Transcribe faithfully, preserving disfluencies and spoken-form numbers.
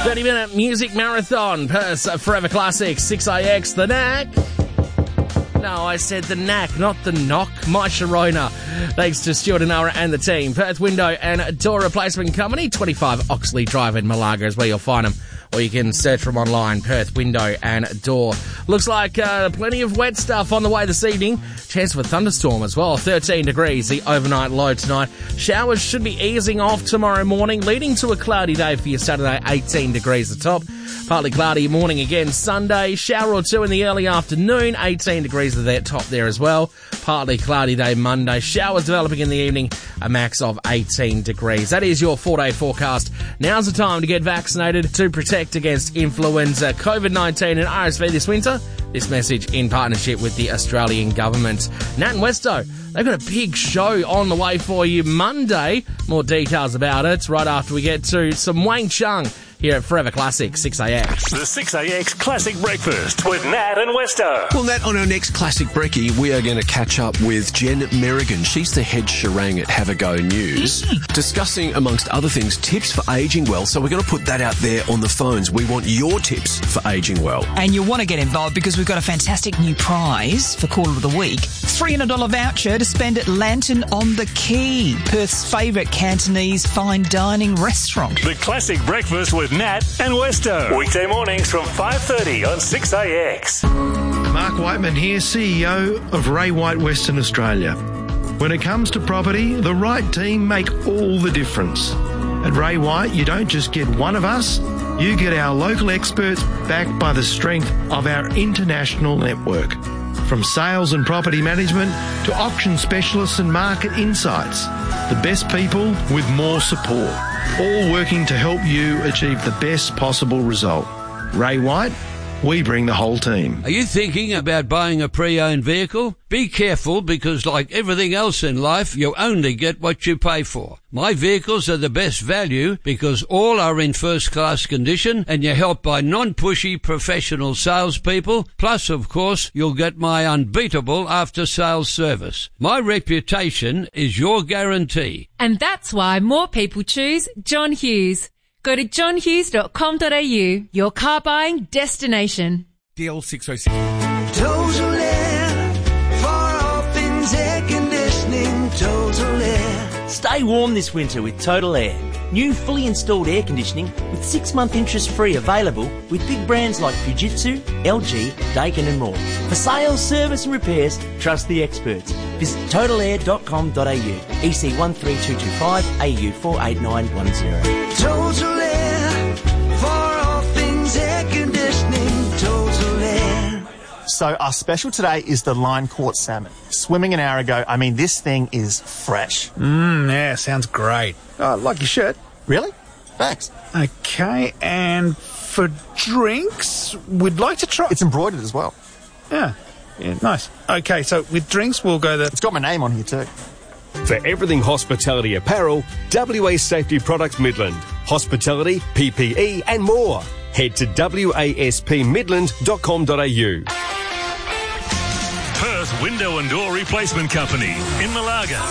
thirty-minute music marathon. Perth's Forever Classic, six A X, The Knack. No, I said The Knack, not The Knock. My Sharona. Thanks to Stuart and Nara and the team. Perth Window and Door Replacement Company, twenty-five Oxley Drive in Malaga is where you'll find them. Or you can search from online, Perth Window and Door. Looks like uh, plenty of wet stuff on the way this evening. Chance of a thunderstorm as well. thirteen degrees, the overnight low tonight. Showers should be easing off tomorrow morning, leading to a cloudy day for your Saturday, eighteen degrees the top. Partly cloudy morning again Sunday. Shower or two in the early afternoon, eighteen degrees at the top there as well. Partly cloudy day Monday. Showers developing in the evening, a max of eighteen degrees. That is your four-day forecast. Now's the time to get vaccinated to protect against influenza, COVID nineteen and R S V this winter. This message in partnership with the Australian government. Nat and Westo, they've got a big show on the way for you Monday. More details about it right after we get to some Wang Chung here at Forever Classic, six A X. The six A X Classic Breakfast with Nat and Westo. Well, Nat, on our next Classic Brekkie, we are going to catch up with Jen Merrigan. She's the head Sharang at Have a Go News, mm. discussing, amongst other things, tips for ageing well. So we're going to put that out there on the phones. We want your tips for ageing well. And you'll want to get involved because we've got a fantastic new prize for Caller of the Week. three hundred dollars voucher to spend at Lantern on the Quay, Perth's favourite Cantonese fine dining restaurant. The Classic Breakfast with Nat and Westo. Weekday mornings from five thirty on six A X. Mark Whiteman here, C E O of Ray White Western Australia. When it comes to property, the right team make all the difference. At Ray White, you don't just get one of us, you get our local experts backed by the strength of our international network. From sales and property management to auction specialists and market insights, the best people with more support, all working to help you achieve the best possible result. Ray White, we bring the whole team. Are you thinking about buying a pre-owned vehicle? Be careful because like everything else in life, you only get what you pay for. My vehicles are the best value because all are in first-class condition and you're helped by non-pushy professional salespeople. Plus, of course, you'll get my unbeatable after-sales service. My reputation is your guarantee. And that's why more people choose John Hughes. Go to john hughes dot com dot a u, your car buying destination. D L six oh six. Total Air, for all things air conditioning, Total Air. Stay warm this winter with Total Air. New fully installed air conditioning with six-month interest-free available with big brands like Fujitsu, L G, Daikin and more. For sales, service and repairs, trust the experts. Visit total air dot com dot a u, E C one three two two five, A U four eight nine one zero. Total Air, for all things air conditioning, Total Air. So our special today is the line-caught salmon. Swimming an hour ago, I mean, this thing is fresh. Mmm, yeah, sounds great. Oh, I like your shirt. Really? Thanks. Okay, and for drinks, we'd like to try... It's embroidered as well. Yeah, yeah, nice. Okay, so with drinks, we'll go the... It's got my name on here too. For everything hospitality apparel, W A Safety Products Midland. Hospitality, P P E and more. Head to w a s p midland dot com dot a u. Perth Window and Door Replacement Company in Malaga.